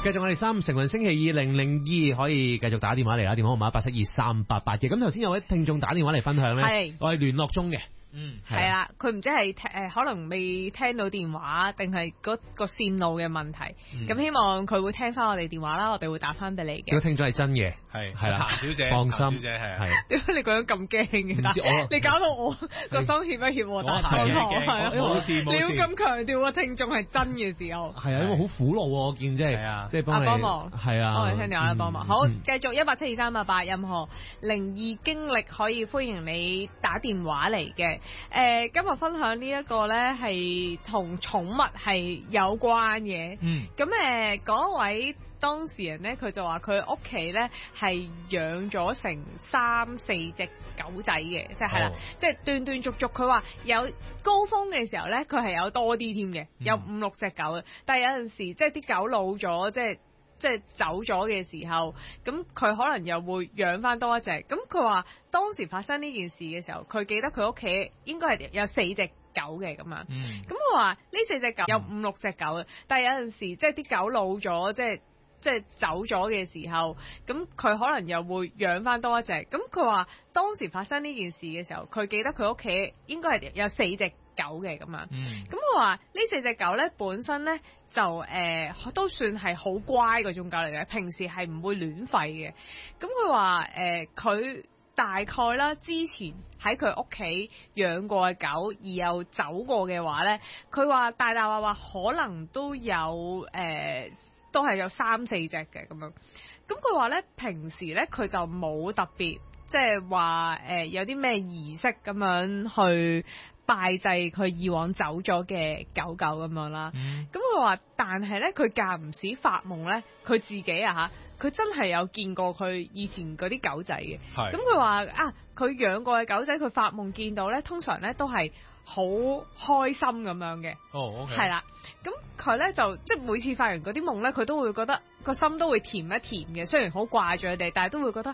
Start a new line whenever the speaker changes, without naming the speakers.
繼續我哋3成運星期2002可以繼續打電話嚟啦，電話號碼8723888嘅。咁頭先有位聽眾打電話嚟分享咧，我係聯絡中嘅。
係啦，佢唔知係可能未聽到電話，定係嗰個線路嘅問題。咁希望佢會聽翻我哋電話啦，我哋會打翻俾你嘅。
個聽眾係真嘅，係啦，
譚小姐，
放心，
譚小姐係。
點解你講得咁驚嘅？你搞到我個心怯一怯喎，大堂係
冇事冇事。
你要咁強調個聽眾係真嘅時候，
係啊，因為好苦惱喎，我見即係幫你
幫忙，
係啊，
幫你聽電話幫忙。好，繼續1723888，任何靈異經歷可以歡迎你打電話嚟嘅。今日分享呢一個呢係同寵物係有關嘅。咁嗰位當事人呢，佢就話佢屋企呢係養咗成3-4隻狗仔嘅，即係啦，即係斷斷續續。佢話有高峰嘅時候呢，佢係有多啲添嘅，有5-6隻狗嘅。但係有陣時即係啲狗老咗，即係走咗嘅時候，咁佢可能又會養翻多一隻。咁佢話當時發生呢件事嘅時候，佢記得佢屋企應該係有4隻狗嘅咁樣。咁佢話呢4隻狗有5-6隻狗嘅，但係有陣時即係啲狗老咗，即係走咗嘅時候，咁佢可能又會養翻多一隻。咁佢話當時發生呢件事嘅時候，佢記得佢屋企應該係有4隻狗嘅咁樣。咁我話呢4隻狗呢，本身呢就都算係好乖嗰種狗嚟嘅，平時係唔會亂吠嘅。咁佢話佢大概啦，之前喺佢屋企養過嘅狗而又走過嘅話呢，佢話大話可能都有都係有3-4隻嘅咁樣。咁佢話呢，平時呢，佢就冇特別即係話有啲咩儀式咁樣去拜祭佢以往走咗嘅狗狗咁樣啦。咁佢話但係呢，佢間唔時發夢呢，佢自己啊佢真係有見過佢以前嗰啲狗仔嘅。咁佢話佢養過嘅狗仔，佢發夢見到呢，通常呢都係好開心咁樣嘅。係啦。咁佢呢就即係每次發完嗰啲夢呢，佢都會覺得個心都會甜一甜嘅。雖然好掛住佢哋，但係都會覺得